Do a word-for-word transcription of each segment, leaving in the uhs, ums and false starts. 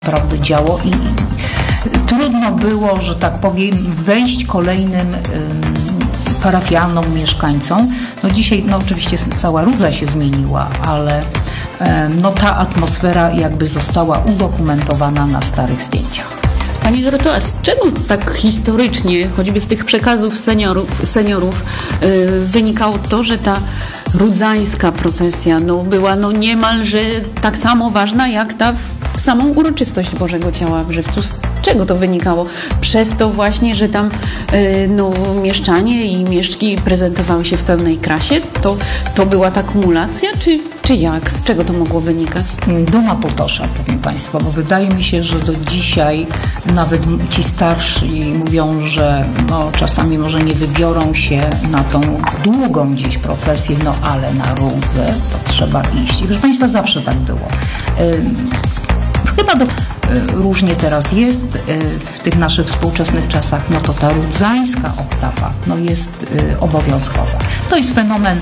naprawdę działo i trudno było, że tak powiem, wejść kolejnym parafialnom mieszkańcom. No dzisiaj, no oczywiście cała Rudza się zmieniła, ale no ta atmosfera jakby została udokumentowana na starych zdjęciach. Pani Doroto, a z czego tak historycznie, choćby z tych przekazów seniorów, seniorów yy, wynikało to, że ta rudzańska procesja no, była no, niemalże tak samo ważna jak ta w samą uroczystość Bożego Ciała w Żywcu? Z czego to wynikało? Przez to właśnie, że tam yy, no, mieszczanie i mieszczki prezentowały się w pełnej krasie? To, to była ta kumulacja, czy, czy jak? Z czego to mogło wynikać? Duma Potosza, powiem Państwu, bo wydaje mi się, że do dzisiaj nawet ci starsi mówią, że no, czasami może nie wybiorą się na tą długą dziś procesję, no ale na Rudzę to trzeba iść. I proszę Państwa, zawsze tak było. Chyba do, różnie teraz jest w tych naszych współczesnych czasach, no to ta rudzańska oktawa no jest obowiązkowa. To jest fenomen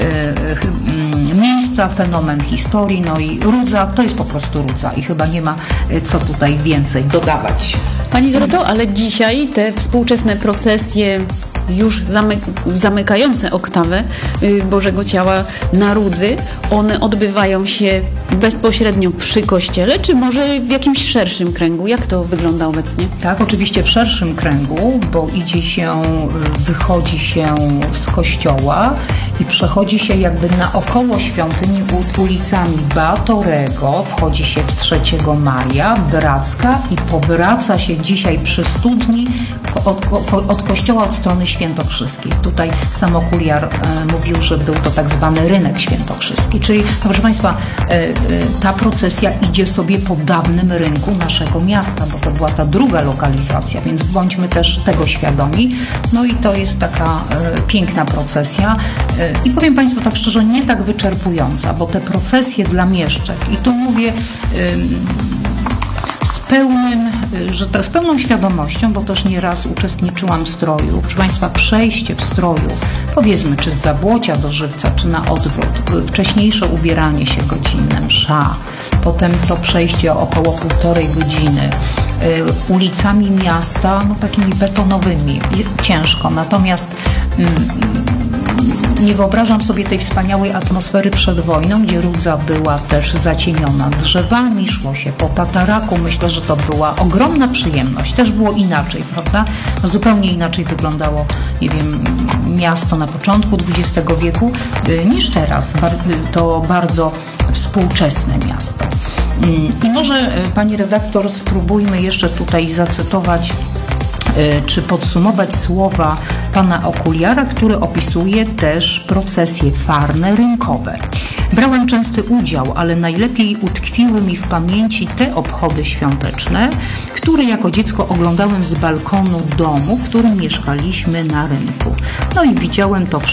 miejsca, fenomen historii, no i Rudza to jest po prostu Rudza i chyba nie ma co tutaj więcej dodawać. Pani Doroto, ale dzisiaj te współczesne procesje już zamyk zamykające oktawę Bożego Ciała na Rudzy, one odbywają się bezpośrednio przy kościele, czy może w jakimś szerszym kręgu? Jak to wygląda obecnie? Tak, oczywiście w szerszym kręgu, bo idzie się, wychodzi się z kościoła i przechodzi się jakby naokoło świątyni ulicami Batorego, wchodzi się w trzeciego maja, Bracka i powraca się dzisiaj przy studni od, od kościoła od strony świętokrzyskiej. Tutaj sam okuliar e, mówił, że był to tak zwany rynek świętokrzyski, czyli no, proszę Państwa, e, e, ta procesja idzie sobie po dawnym rynku naszego miasta, bo to była ta druga lokalizacja, więc bądźmy też tego świadomi. No i to jest taka e, piękna procesja e, i powiem Państwu tak szczerze, nie tak wyczerpująca, bo te procesje dla mieszczek i tu mówię e, z pełnym, że tak, z pełną świadomością, bo też nieraz uczestniczyłam w stroju. Proszę Państwa, przejście w stroju, powiedzmy, czy z Zabłocia do Żywca, czy na odwrót, wcześniejsze ubieranie się godzinne, msza, potem to przejście około półtorej godziny, y, ulicami miasta, no takimi betonowymi, ciężko, natomiast y, nie wyobrażam sobie tej wspaniałej atmosfery przed wojną, gdzie Rudza była też zacieniona drzewami, szło się po tataraku. Myślę, że to była ogromna przyjemność. Też było inaczej, prawda? No, zupełnie inaczej wyglądało, nie wiem, miasto na początku dwudziestego wieku niż teraz. To bardzo współczesne miasto. I może, pani redaktor, spróbujmy jeszcze tutaj zacytować czy podsumować słowa pana okuliara, który opisuje też procesje farne rynkowe. Brałem częsty udział, ale najlepiej utkwiły mi w pamięci te obchody świąteczne, które jako dziecko oglądałem z balkonu domu, w którym mieszkaliśmy na rynku. No i widziałem to